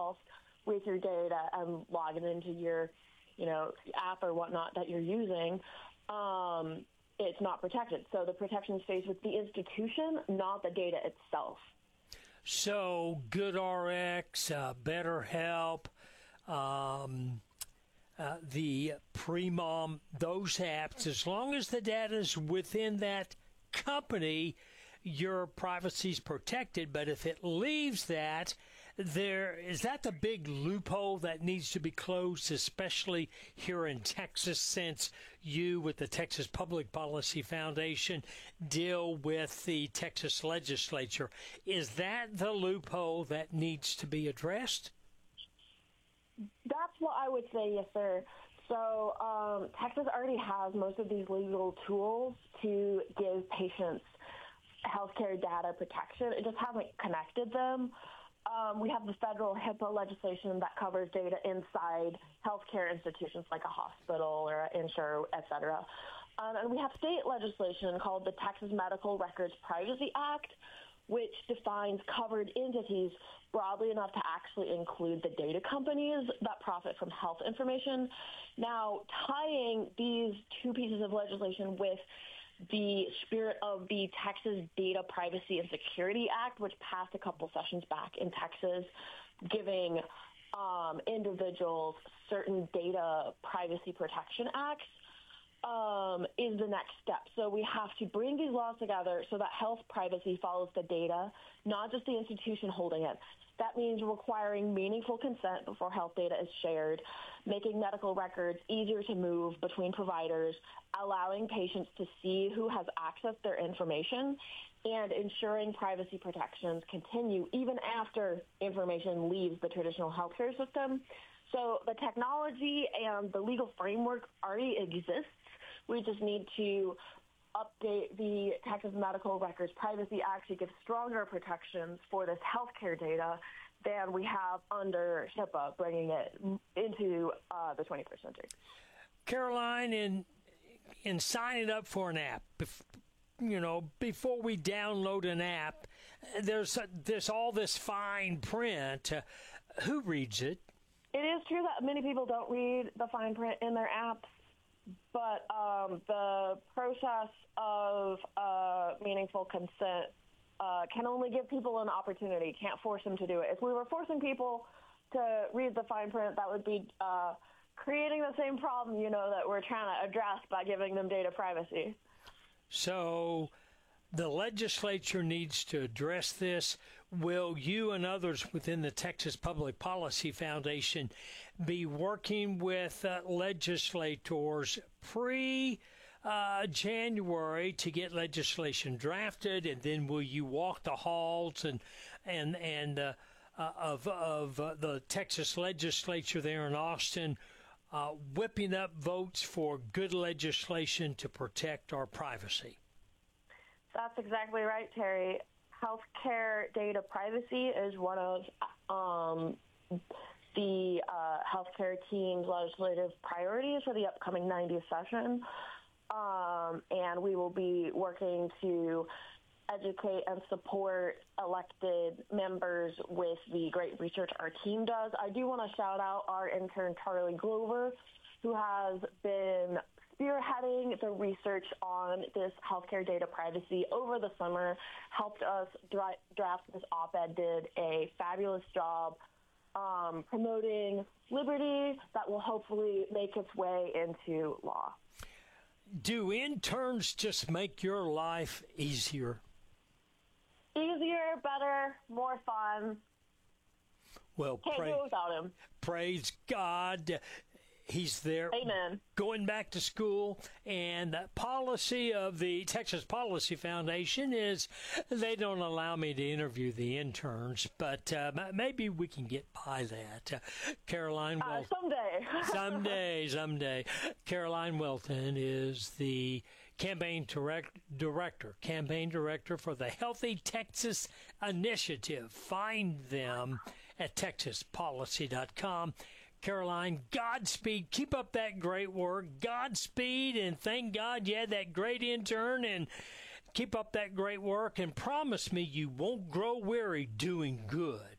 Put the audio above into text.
else with your data and log it into your, app or whatnot that you're using, it's not protected. So the protection stays with the institution, not the data itself. So GoodRx, BetterHelp, the Premom, those apps, as long as the data is within that company, your privacy is protected. But if it leaves that, is that the big loophole that needs to be closed, especially here in Texas, since you, with the Texas Public Policy Foundation, deal with the Texas legislature? Is that the loophole that needs to be addressed? That's what I would say, yes, sir. So Texas already has most of these legal tools to give patients healthcare data protection. It just hasn't connected them. We have the federal HIPAA legislation that covers data inside healthcare institutions like a hospital or an insurer, et cetera. And we have state legislation called the Texas Medical Records Privacy Act, which defines covered entities broadly enough to actually include the data companies that profit from health information. Now, tying these two pieces of legislation with the spirit of the Texas Data Privacy and Security Act, which passed a couple sessions back in Texas, giving individuals certain data privacy protection acts, is the next step. So we have to bring these laws together so that health privacy follows the data, not just the institution holding it. That means requiring meaningful consent before health data is shared, making medical records easier to move between providers, allowing patients to see who has accessed their information, and ensuring privacy protections continue even after information leaves the traditional healthcare system. So the technology and the legal framework already exists. We just need to update the Texas Medical Records Privacy Act to give stronger protections for this healthcare data than we have under HIPAA, bringing it into the 21st century. Caroline, in signing up for an app, before we download an app, there's all this fine print. Who reads it? It is true that many people don't read the fine print in their apps. But the process of meaningful consent can only give people an opportunity, can't force them to do it. If we were forcing people to read the fine print, that would be creating the same problem, that we're trying to address by giving them data privacy. So the legislature needs to address this. Will you and others within the Texas Public Policy Foundation be working with legislators pre-January to get legislation drafted, and then will you walk the halls of the Texas legislature there in Austin, whipping up votes for good legislation to protect our privacy? That's exactly right, Terry. Healthcare data privacy is one of the healthcare team's legislative priorities for the upcoming 90th session. And we will be working to educate and support elected members with the great research our team does. I do want to shout out our intern, Charlie Glover, who has been spearheading the research on this healthcare data privacy over the summer, helped us draft this op-ed, did a fabulous job promoting liberty that will hopefully make its way into law. Do interns just make your life easier? Easier, better, more fun. Well, can't do it without him. Praise God. He's there. Amen. Going back to school, and the policy of the Texas Policy Foundation is they don't allow me to interview the interns, but maybe we can get by that. Caroline Welton. Someday. Caroline Welton is the campaign director for the Healthy Texas Initiative. Find them at texaspolicy.com. Caroline, Godspeed. Keep up that great work. Godspeed, and thank God you had that great intern, and keep up that great work, and promise me you won't grow weary doing good.